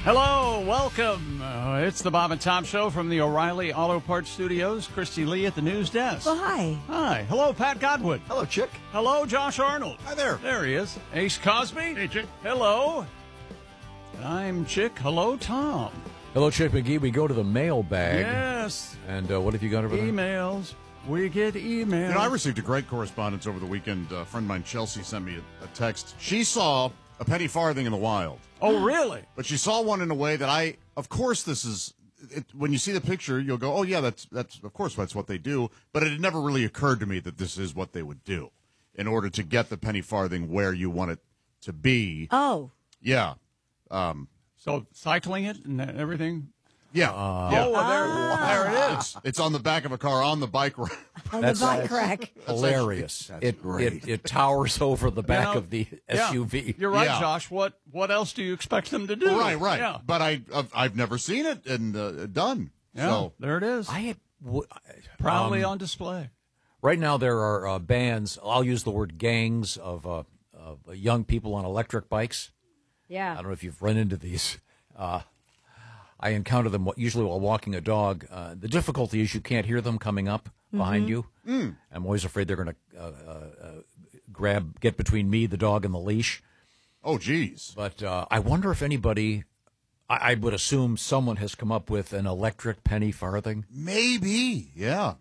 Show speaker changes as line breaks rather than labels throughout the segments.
Hello, welcome. It's the Bob and Tom Show from the O'Reilly Auto Parts Studios. Christy Lee at the news desk.
Well, hi.
Hi. Hello, Pat Godwin.
Hello, Chick.
Hello, Josh Arnold.
Hi there.
There he is. Ace Cosby.
Hey, Chick.
Hello. And I'm Chick. Hello, Tom.
Hello, Chick McGee. We go to the mailbag.
Yes.
And what have you got over there?
Emails. We get emails.
You know, I received a great correspondence over the weekend. A friend of mine, Chelsea, sent me a text. She saw a penny farthing in the wild.
Oh, really?
But she saw one in a way that of course this is, when you see the picture, you'll go, oh yeah, that's of course that's what they do. But it had never really occurred to me that this is what they would do in order to get the penny farthing where you want it to be.
Oh.
Yeah.
So cycling it and everything?
Yeah. Yeah.
Oh, well, there it is.
It's on the back of a car on the bike rack.
On the bike rack.
Hilarious.
That's great.
It towers over the back
know,
of the
Yeah.
SUV.
You're right,
Yeah.
Josh. What else do you expect them to do?
Right.
Yeah.
But I've never seen it and done.
Yeah,
So
there it is.
I had,
Proudly on display.
right now there are bands, I'll use the word gangs, of young people on electric bikes. I
Yeah.
don't know if you've run into these. I encounter them usually while walking a dog. The difficulty is you can't hear them coming up behind you. I'm always afraid they're going to get between me, the dog, and the leash.
oh geez.
But I wonder if anybody, I would assume someone has come up with an electric penny farthing.
Maybe. Yeah.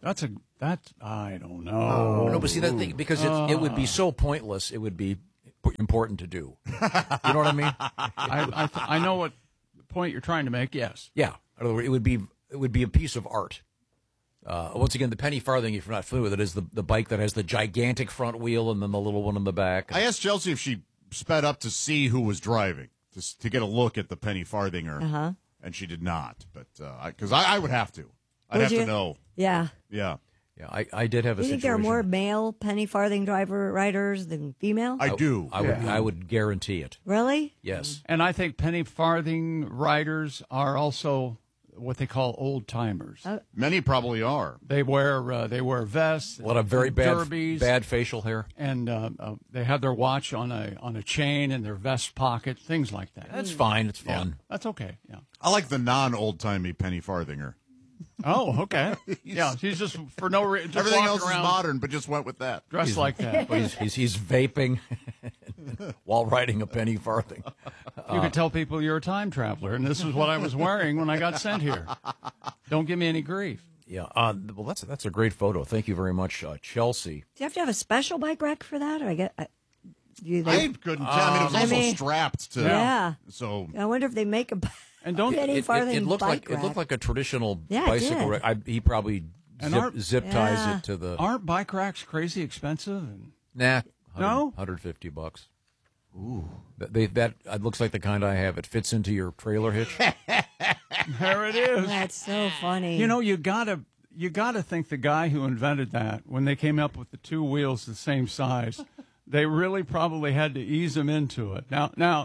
I don't know.
No, but see that thing, because it would be so pointless. It would be important to do. You know what I mean?
I know what point you're trying to make. Yes.
Yeah. In other words, it would be a piece of art. Once again, the penny farthing, if you're not familiar with it, is the bike that has the gigantic front wheel and then the little one in the back.
I asked Chelsea if she sped up to see who was driving, to get a look at the penny farthinger, and she did not. But because I would have to, I'd have to know.
Yeah.
Yeah,
Yeah, I did have a
You
situation.
think there are more male penny farthing riders than female?
I do.
I would guarantee it.
Really?
Yes.
And I think penny farthing riders are also what they call old timers.
Many probably are.
They wear vests.
A lot of very
derbies,
bad facial hair.
and they have their watch on a chain in their vest pocket, things like that.
That's fine. It's fun.
That's okay. Yeah.
I like the non-old timey penny farthinger.
Oh, okay. Yeah, he's just for no reason.
Everything else
around
is modern, but just went with that.
dressed like that.
But he's vaping while riding a penny farthing.
You could tell people you're a time traveler, and this is what I was wearing when I got sent here. Don't give me any grief.
Yeah. Well, that's a great photo. Thank you very much, Chelsea.
Do you have to have a special bike rack for that? Or I
Couldn't tell. I mean, it was also strapped to.
Yeah.
So
I wonder if they make a
And don't
penny farthing
It looked
bike
like
rack.
a traditional
Yeah, it
bicycle
did.
rack. He probably
And
zip ties
Yeah.
it to the.
aren't bike racks crazy expensive?
Nah.
No?
$150. Ooh. That it looks like the kind I have. It fits into your trailer hitch.
There it is.
That's so funny.
You know, you gotta think the guy who invented that, when they came up with the two wheels the same size, they really probably had to ease them into it. Now,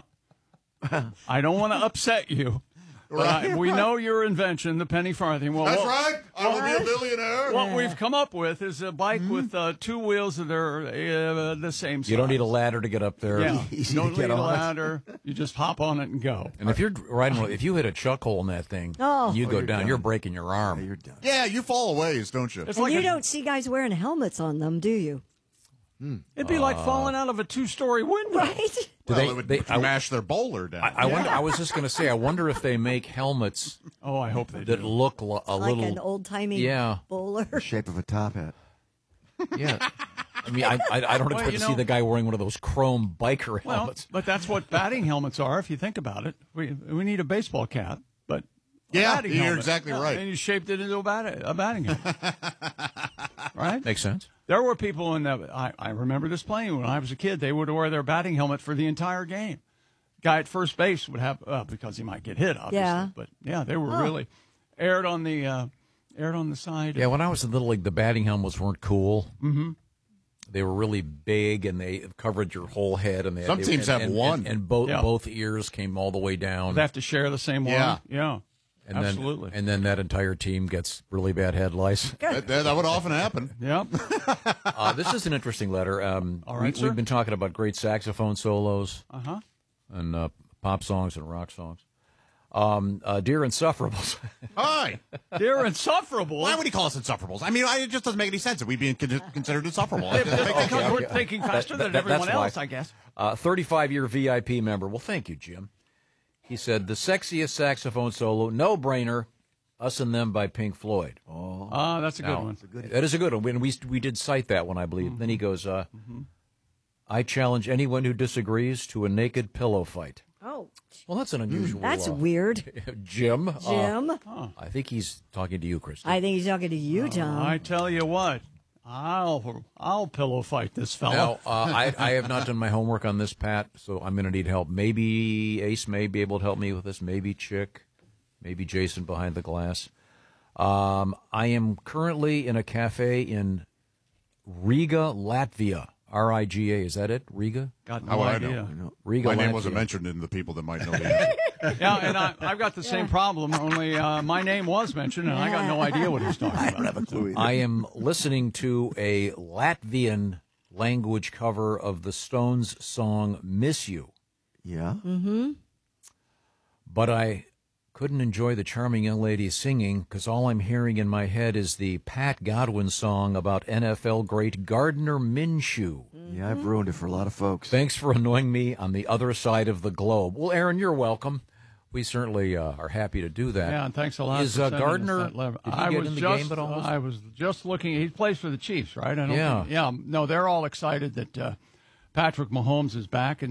I don't want to upset you. But we know your invention, the penny farthing. Well,
that's right. I will be a billionaire.
What we've come up with is a bike with two wheels that are the same size.
You don't need a ladder to get up there.
Yeah,
Easy
you don't
to get
need a
on it.
ladder. You just hop on it and go.
And if you're riding, if you hit a chuck hole in that thing,
Oh.
and you go
you're
down,
done.
you're breaking your arm.
You're done.
Yeah, you fall a ways, don't you?
It's
and
like
you don't see guys wearing helmets on them, do you?
it'd be like falling out of a two-story window.
Right?
Well, it would
I-
mash their bowler down.
I wonder. I was just going to say. I wonder if they make helmets
Oh, I hope they
that
do.
look a
Like
little.
an old timey
Yeah.
bowler.
The shape of a top hat.
Yeah. I mean, I don't expect
you
to see
know-
the guy wearing one of those chrome biker
Well,
helmets.
but that's what batting helmets are. If you think about it, we need a baseball cap, but a
Yeah,
batting
you're
helmet.
exactly
Yeah,
right.
And you shaped it into a batting helmet, right?
Makes sense.
There were people in that. I remember this playing when I was a kid. They would wear their batting helmet for the entire game. Guy at first base would have because he might get hit, obviously.
Yeah.
But yeah, they were really aired on the side.
Yeah, when I was in Little League, the batting helmets weren't cool. Mm-hmm. They were really big, and they covered your whole head. And
Some teams have one.
and both
Yeah.
both ears came all the way down.
They have to share the same
Yeah.
one. Yeah.
and
Absolutely.
Then that entire team gets really bad head lice.
That would often happen.
Yep.
This is an interesting letter.
All right, sir.
We've been talking about great saxophone solos
Uh-huh.
and pop songs and rock songs. Dear Insufferables.
Hi.
They're insufferable.
Why would he call us insufferables? I mean, it just doesn't make any sense that we being considered insufferable. It doesn't make any
Because
sense.
we're thinking faster than everyone
that's why.
else, I guess.
35-year VIP member. Well, thank you, Jim. He said, the sexiest saxophone solo, no brainer, Us and Them by Pink Floyd.
Ah, that's a good one.
That is a good one. We did cite that one, I believe. Then he goes, I challenge anyone who disagrees to a naked pillow fight.
Oh,
Well, that's an unusual.
that's weird.
Jim.
Jim,
I think he's talking to you, Christy.
I think he's talking to you, Tom.
I tell you what, I'll pillow fight this fella.
Now, I have not done my homework on this, Pat, so I'm going to need help. Maybe Ace may be able to help me with this. Maybe Chick. Maybe Jason behind the glass. I am currently in a cafe in Riga, Latvia. R-I-G-A. Is that it? Riga?
Got no
How would I
idea.
know?
Riga,
My name
Latvia.
wasn't mentioned in the people that might know the answer.
Yeah, and I've got the same problem, only my name was mentioned, and I got no idea what he's talking about. I don't have a clue
I am listening to a Latvian language cover of the Stones song Miss You.
Yeah.
But I couldn't enjoy the charming young lady singing because all I'm hearing in my head is the Pat Godwin song about NFL great Gardner Minshew.
Yeah, I've ruined it for a lot of folks.
Thanks for annoying me on the other side of the globe. Well, Aaron, you're welcome. We certainly are happy to do that.
Yeah, and thanks a lot.
Is
for sending us
Gardner?
that letter.
Did he
I
get
was
in the
just,
game at all?
I was just looking. He plays for the Chiefs, right? I don't
Yeah.
think, yeah. No, they're all excited that Patrick Mahomes is back, and